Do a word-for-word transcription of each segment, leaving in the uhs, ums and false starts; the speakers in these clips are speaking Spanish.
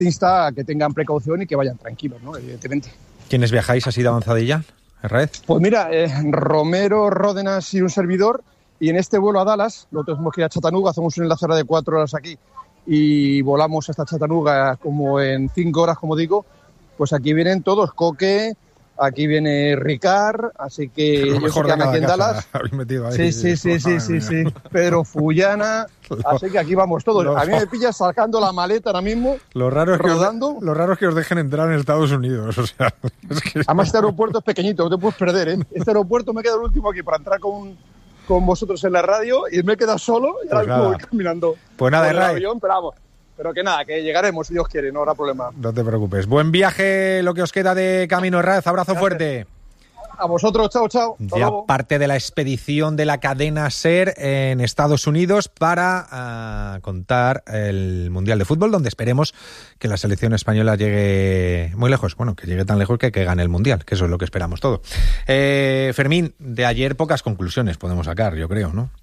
insta a que tengan precaución y que vayan tranquilos, ¿no? Evidentemente. ¿Quiénes viajáis así de avanzadilla, Herráez? Pues mira, eh, Romero, Ródenas y un servidor, y en este vuelo a Dallas, nosotros tenemos que ir a Chattanooga, hacemos un enlace ahora de cuatro horas aquí y volamos hasta Chattanooga como en cinco horas, como digo, pues aquí vienen todos, Coque, aquí viene Ricard, así que Lo ellos se quedan aquí en casa, Dallas. Ahí, sí, sí, sí, sí, sí, sí, Pedro Fullana, así que aquí vamos todos. Lo, a mí me pillas sacando la maleta ahora mismo, lo raro es rodando. Que os, lo raro es que os dejen entrar en Estados Unidos, o sea... Es que... Además este aeropuerto es pequeñito, no te puedes perder, ¿eh? Este aeropuerto me queda el último aquí para entrar con, con vosotros en la radio y me he quedado solo y ahora pues voy caminando pues nada, por el Herráez. avión, pero vamos. Pero que nada, que llegaremos si Dios quiere, no habrá problema. No te preocupes. Buen viaje lo que os queda de camino, Herráez. Abrazo Gracias. Fuerte. A vosotros, chao, chao. Hasta ya luego. Parte de la expedición de la cadena SER en Estados Unidos para uh, contar el Mundial de Fútbol, donde esperemos que la selección española llegue muy lejos. Bueno, que llegue tan lejos que, que gane el Mundial, que eso es lo que esperamos todo. Eh, Fermín, de ayer pocas conclusiones podemos sacar, yo creo, ¿no?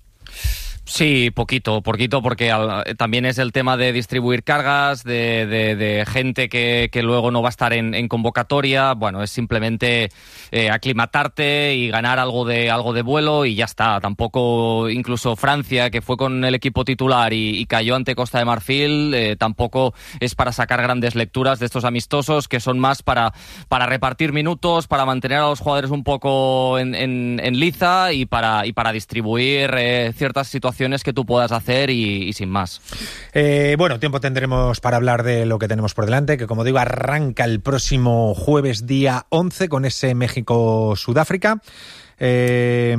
Sí, poquito, poquito, porque al, también es el tema de distribuir cargas, de, de, de gente que, que luego no va a estar en, en convocatoria. Bueno, es simplemente eh, aclimatarte y ganar algo de algo de vuelo y ya está. Tampoco, incluso Francia, que fue con el equipo titular y, y cayó ante Costa de Marfil, eh, tampoco es para sacar grandes lecturas de estos amistosos, que son más para, para repartir minutos, para mantener a los jugadores un poco en, en, en liza y para, y para distribuir eh, ciertas situaciones que tú puedas hacer y, y sin más. Eh, bueno, tiempo tendremos para hablar de lo que tenemos por delante, que como digo arranca el próximo jueves día once con ese México-Sudáfrica. Eh,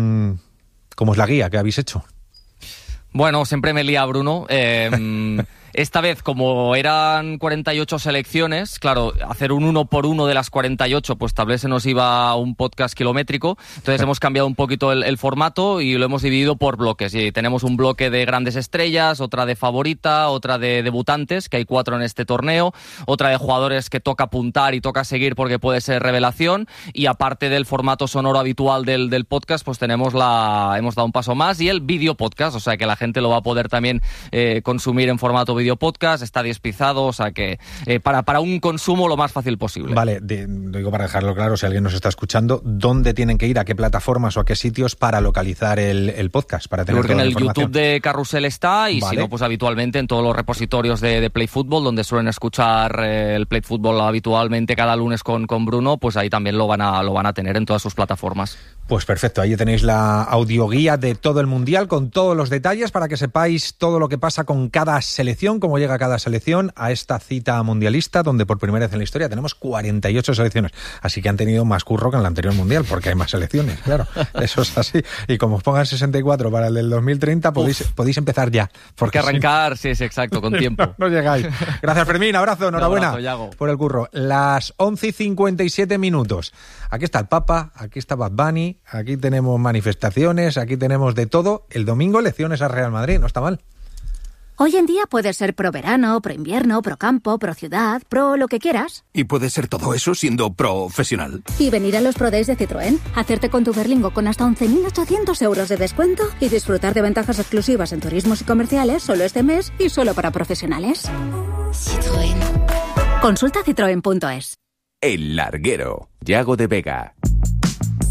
¿Cómo es la guía que habéis hecho? Bueno, siempre me lía Bruno. Eh, esta vez, como eran cuarenta y ocho selecciones, claro, hacer un uno por uno de las cuarenta y ocho, pues tal vez se nos iba a un podcast kilométrico. Entonces hemos cambiado un poquito el, el formato y lo hemos dividido por bloques. Y tenemos un bloque de grandes estrellas, otra de favorita, otra de debutantes, que hay cuatro en este torneo, otra de jugadores que toca apuntar y toca seguir porque puede ser revelación. Y aparte del formato sonoro habitual del, del podcast, pues tenemos la, hemos dado un paso más y el video podcast, o sea que la gente lo va a poder también eh, consumir en formato video podcast, está despiezado, o sea que eh, para, para un consumo lo más fácil posible. Vale, de, digo para dejarlo claro, si alguien nos está escuchando, ¿dónde tienen que ir, a qué plataformas o a qué sitios para localizar el, el podcast? Para tener Porque toda en la el información. YouTube de Carrusel está y vale. Si no, pues habitualmente en todos los repositorios de, de Play Fútbol, donde suelen escuchar eh, el Play Fútbol habitualmente cada lunes con, con Bruno, pues ahí también lo van a, lo van a tener en todas sus plataformas. Pues perfecto, ahí tenéis la audioguía de todo el Mundial con todos los detalles para que sepáis todo lo que pasa con cada selección, cómo llega cada selección a esta cita mundialista, donde por primera vez en la historia tenemos cuarenta y ocho selecciones. Así que han tenido más curro que en el anterior Mundial, porque hay más selecciones, claro. Eso es así. Y como os pongan sesenta y cuatro para el del dos mil treinta, podéis, podéis empezar ya. Porque arrancar, si... sí, es exacto, con tiempo. No, no llegáis. Gracias, Fermín. Abrazo, enhorabuena Un abrazo, por el curro. Las once y cincuenta y siete minutos. Aquí está el Papa, aquí está Bad Bunny, aquí tenemos manifestaciones, aquí tenemos de todo. El domingo elecciones a Real Madrid, no está mal. Hoy en día puedes ser pro verano, pro invierno, pro campo, pro ciudad, pro lo que quieras. Y puedes ser todo eso siendo profesional. Y venir a los Pro Days de Citroën, hacerte con tu Berlingo con hasta once mil ochocientos euros de descuento y disfrutar de ventajas exclusivas en turismos y comerciales solo este mes y solo para profesionales. Citroën. Consulta citroen punto es. El Larguero. Yago de Vega.